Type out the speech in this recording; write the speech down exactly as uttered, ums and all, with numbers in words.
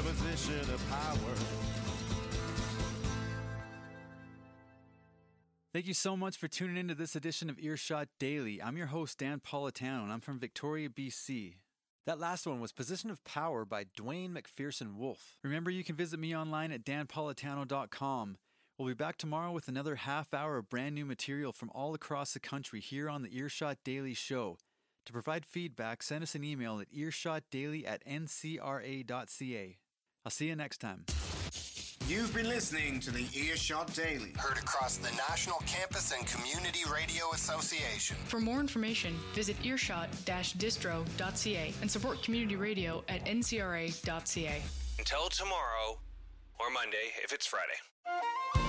position of power. Thank you so much for tuning in to this edition of Earshot Daily. I'm your host, Dan Politano, and I'm from Victoria, B C. That last one was Position of Power by Dwayne McPherson Wolf. Remember, you can visit me online at dan politano dot com. We'll be back tomorrow with another half hour of brand new material from all across the country here on the Earshot Daily Show. To provide feedback, send us an email at earshotdaily at n c r a dot c a. I'll see you next time. You've been listening to the Earshot Daily. Heard across the National Campus and Community Radio Association. For more information, visit earshot dash distro dot c a and support community radio at n c r a dot c a. Until tomorrow, or Monday if it's Friday.